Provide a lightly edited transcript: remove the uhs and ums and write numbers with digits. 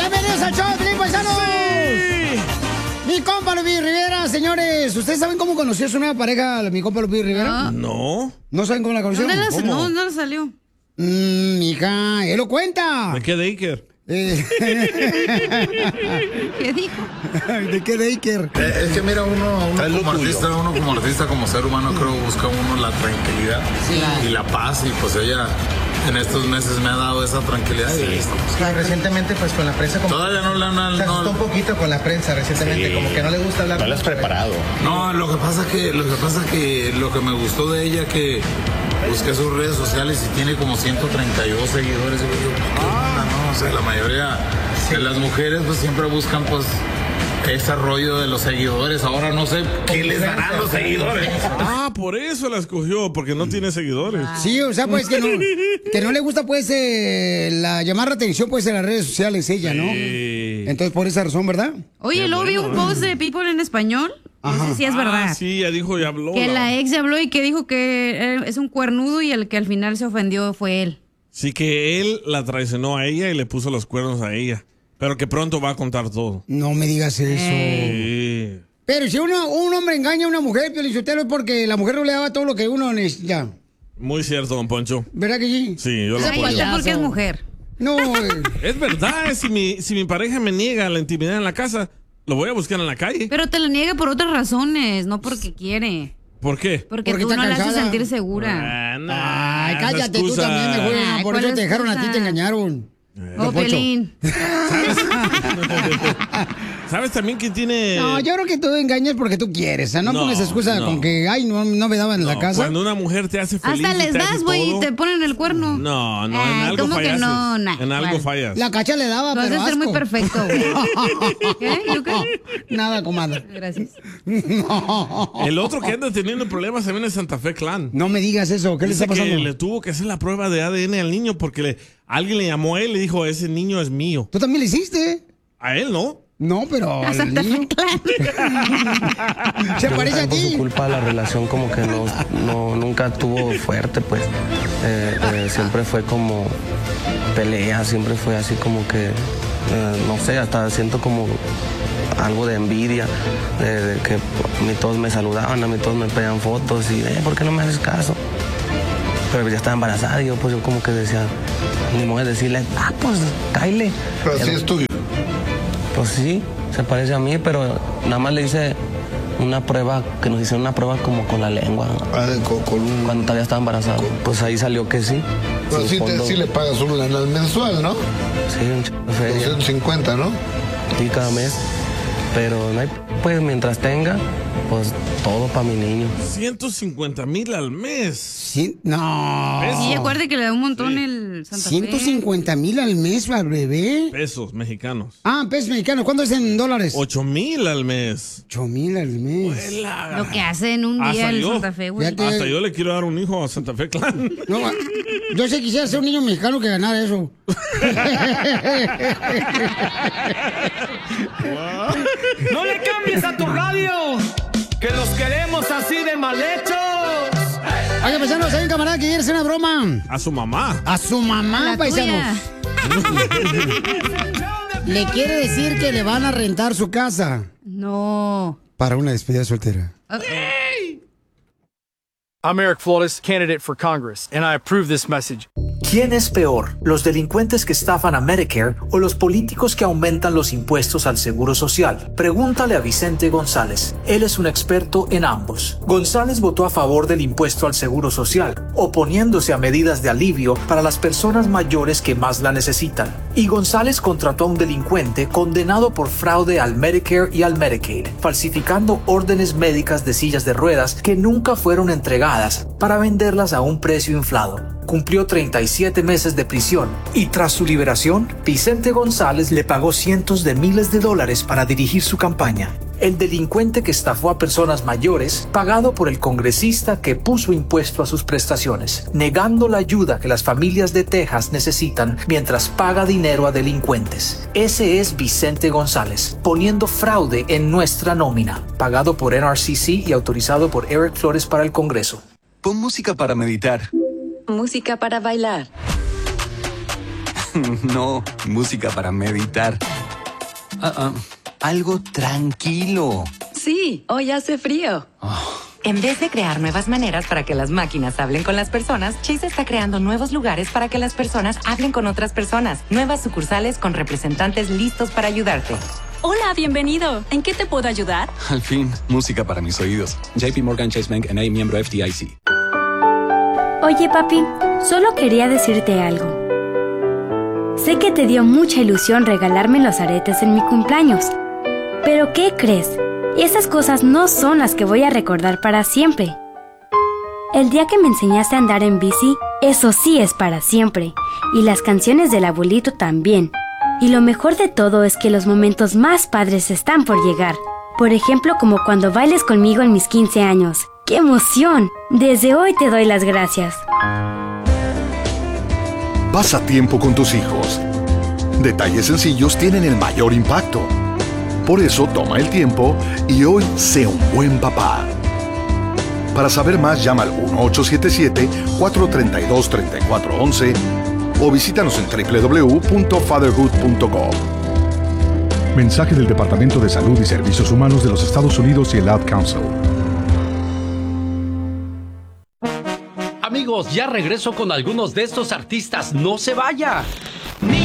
Bienvenidos al show, Felipe Paisanos. Sí. Mi compa Lupillo Rivera, señores. ¿Ustedes saben cómo conoció a su nueva pareja, mi compa Lupillo Rivera? No. ¿No saben cómo la conoció? No le salió. Mija, él lo cuenta. ¿De qué Daker? ¿Qué dijo? ¿De qué Daker? Es que mira, uno como artista, como ser humano, creo busca uno la tranquilidad y la paz, y pues ella en estos meses me ha dado esa tranquilidad. Sí. Y recientemente pues con la prensa como todavía no le han... se asustó un poquito con la prensa recientemente, como que no le gusta hablar. No lo has preparado. No, lo que pasa que lo que me gustó de ella, que busqué sus redes sociales y tiene como 132 seguidores. Y yo, ¿qué onda, no? O sea, la mayoría de las mujeres pues siempre buscan pues ese rollo de los seguidores. Ahora no sé qué les darán los seguidores. Ah, por eso la escogió, porque no tiene seguidores. Sí, o sea, pues que no le gusta pues llamar la atención pues en las redes sociales ella, ¿no? Entonces por esa razón, ¿verdad? Oye, luego vi un post de People en español. No sé si es verdad. Sí, ya dijo, ya habló. Que la ex ya habló y que dijo que es un cuernudo y el que al final se ofendió fue él. Sí, que él la traicionó a ella y le puso los cuernos a ella. Pero que pronto va a contar todo. No me digas eso. Sí. Pero si un hombre engaña a una mujer, Piolichotelo, es porque la mujer no le daba todo lo que uno necesita. Muy cierto, don Poncho. ¿Verdad que sí? Sí, yo lo Ay, apoyo. porque es mujer. No. Es verdad, si mi pareja me niega la intimidad en la casa, lo voy a buscar en la calle. Pero te lo niega por otras razones, no porque quiere. ¿Por qué? Porque tú no la haces sentir segura. Ay, cállate tú también, mejor. Por eso te dejaron a ti, te engañaron. Oh, Pelín. ¿Sabes también quién tiene...? No, yo creo que tú engañas porque tú quieres. O sea, no pongas excusa con que, ay, no me daban en la casa. Cuando una mujer te hace feliz. Hasta les das, güey, y te ponen el cuerno. No, en algo ¿cómo fallas. Que no? En algo fallas. La Cacha le daba, pero vas a ser muy perfecto, güey. ¿Qué? ¿Yo qué? Nada, comadre. Gracias. No. El otro que anda teniendo problemas también es Santa Fe Clan. No me digas eso, ¿qué le está pasando? Que le tuvo que hacer la prueba de ADN al niño porque alguien le llamó a él y le dijo, ese niño es mío. ¿Tú también le hiciste? A él no. No, pero a Santa Fe Clan. ¿Se parece a ti? Por su culpa la relación como que nunca tuvo fuerte, pues. Siempre fue como pelea, siempre fue así como que, no sé, hasta siento como algo de envidia, de que a mí todos me saludaban, a mí todos me pedían fotos y, ¿por qué no me haces caso? Pero ya estaba embarazada y yo como que decía, ni modo de decirle, pues, cáile. Pero sí es tuyo. Pues sí, se parece a mí, pero nada más le hice una prueba, que nos hicieron una prueba como con la lengua. Cuando todavía estaba embarazada. Pues ahí salió que sí. Pero sí le pagas un lana mensual, ¿no? Sí, un chico de feria. 250, ¿no? Sí, cada mes. Pero no hay, pues mientras tenga, pues todo para mi niño. 150,000 al mes. Sí, no. Y acuerde que le da un montón el Santa Fe. 150,000 al mes al bebé. Pesos mexicanos. Ah, pesos mexicanos. ¿Cuánto es en dólares? 8,000 al mes. 8,000 al mes. Lo que hace en un día el Santa Fe, güey. Hasta yo le quiero dar un hijo a Santa Fe Clan. No, yo sé quisiera ser un niño mexicano que ganara eso. ¡No le cambies a tu radio! ¡Que los queremos así de mal hechos! Oye, paisanos, hay un camarada que quiere hacer una broma. A su mamá. A su mamá, paisanos. Le quiere decir que le van a rentar su casa. No. Para una despedida soltera. I'm Eric Flores, candidate for Congress, and I approve this message. ¿Quién es peor, los delincuentes que estafan a Medicare o los políticos que aumentan los impuestos al Seguro Social? Pregúntale a Vicente González. Él es un experto en ambos. González votó a favor del impuesto al Seguro Social, oponiéndose a medidas de alivio para las personas mayores que más la necesitan. Y González contrató a un delincuente condenado por fraude al Medicare y al Medicaid, falsificando órdenes médicas de sillas de ruedas que nunca fueron entregadas para venderlas a un precio inflado. Cumplió 37 meses de prisión y tras su liberación, Vicente González le pagó cientos de miles de dólares para dirigir su campaña. El delincuente que estafó a personas mayores, pagado por el congresista que puso impuesto a sus prestaciones, negando la ayuda que las familias de Texas necesitan mientras paga dinero a delincuentes. Ese es Vicente González, poniendo fraude en nuestra nómina, pagado por NRCC y autorizado por Eric Flores para el Congreso. Pon música para meditar. Música para bailar. No, música para meditar. Algo tranquilo. Sí, hoy hace frío. En vez de crear nuevas maneras para que las máquinas hablen con las personas, Chase está creando nuevos lugares para que las personas hablen con otras personas. Nuevas sucursales con representantes listos para ayudarte. Hola, bienvenido. ¿En qué te puedo ayudar? Al fin, música para mis oídos. JP Morgan Chase Bank N.A., miembro FDIC. Oye, papi, solo quería decirte algo. Sé que te dio mucha ilusión regalarme los aretes en mi cumpleaños. Pero ¿qué crees? Esas cosas no son las que voy a recordar para siempre. El día que me enseñaste a andar en bici, eso sí es para siempre. Y las canciones del abuelito también. Y lo mejor de todo es que los momentos más padres están por llegar. Por ejemplo, como cuando bailes conmigo en mis 15 años. ¡Qué emoción! Desde hoy te doy las gracias. Pasa tiempo con tus hijos. Detalles sencillos tienen el mayor impacto. Por eso toma el tiempo y hoy sé un buen papá. Para saber más, llama al 1-877-432-3411 o visítanos en www.fatherhood.com. Mensaje del Departamento de Salud y Servicios Humanos de los Estados Unidos y el Ad Council. Amigos, ya regreso con algunos de estos artistas. ¡No se vaya!